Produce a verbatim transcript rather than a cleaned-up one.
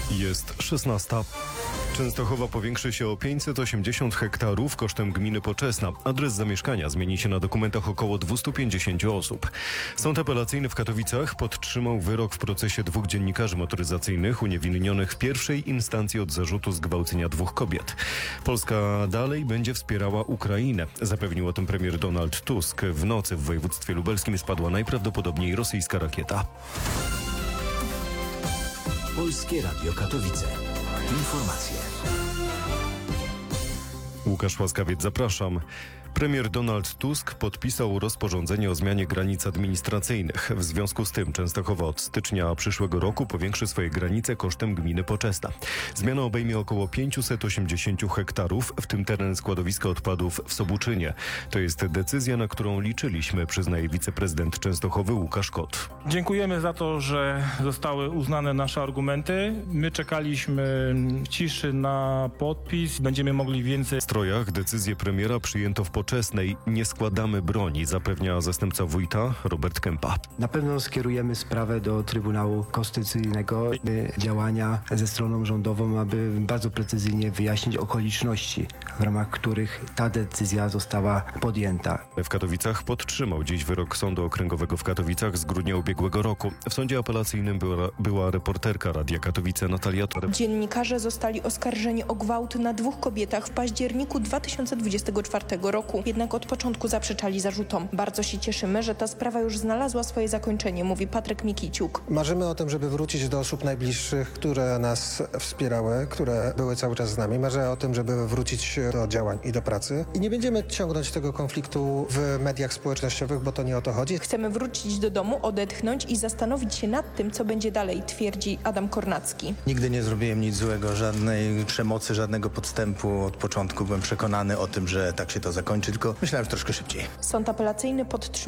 Jest szesnasta. Częstochowa powiększy się o pięćset osiemdziesiąt hektarów kosztem gminy Poczesna. Adres zamieszkania zmieni się na dokumentach około dwieście pięćdziesiąt osób. Sąd apelacyjny w Katowicach podtrzymał wyrok w procesie dwóch dziennikarzy motoryzacyjnych uniewinnionych w pierwszej instancji od zarzutu zgwałcenia dwóch kobiet. Polska dalej będzie wspierała Ukrainę. Zapewnił o tym premier Donald Tusk. W nocy w województwie lubelskim spadła najprawdopodobniej rosyjska rakieta. Polskie Radio Katowice. Informacje. Łukasz Łaskawiec, zapraszam. Premier Donald Tusk podpisał rozporządzenie o zmianie granic administracyjnych. W związku z tym Częstochowa od stycznia przyszłego roku powiększy swoje granice kosztem gminy Poczesna. Zmiana obejmie około pięćset osiemdziesiąt hektarów, w tym teren składowiska odpadów w Sobuczynie. To jest decyzja, na którą liczyliśmy, przyznaje wiceprezydent Częstochowy Łukasz Kot. Dziękujemy za to, że zostały uznane nasze argumenty. My czekaliśmy w ciszy na podpis. Będziemy mogli więcej. W strojach decyzję premiera przyjęto w Poczesnej. Nie składamy broni, zapewnia zastępca wójta Robert Kępa. Na pewno skierujemy sprawę do Trybunału Konstytucyjnego. Działania ze stroną rządową, aby bardzo precyzyjnie wyjaśnić okoliczności, w ramach których ta decyzja została podjęta. W Katowicach podtrzymał dziś wyrok Sądu Okręgowego w Katowicach z grudnia ubiegłego roku. W sądzie apelacyjnym była, była reporterka Radia Katowice Natalia Toreb. Dziennikarze zostali oskarżeni o gwałt na dwóch kobietach w październiku dwa tysiące dwudziestego czwartego roku. Jednak od początku zaprzeczali zarzutom. Bardzo się cieszymy, że ta sprawa już znalazła swoje zakończenie, mówi Patryk Mikiciuk. Marzymy o tym, żeby wrócić do osób najbliższych, które nas wspierały, które były cały czas z nami. Marzę o tym, żeby wrócić do działań i do pracy. I nie będziemy ciągnąć tego konfliktu w mediach społecznościowych, bo to nie o to chodzi. Chcemy wrócić do domu, odetchnąć i zastanowić się nad tym, co będzie dalej, twierdzi Adam Kornacki. Nigdy nie zrobiłem nic złego, żadnej przemocy, żadnego podstępu. Od początku byłem przekonany o tym, że tak się to zakończy, tylko myślałem, że troszkę szybciej. Sąd apelacyjny podtrzymał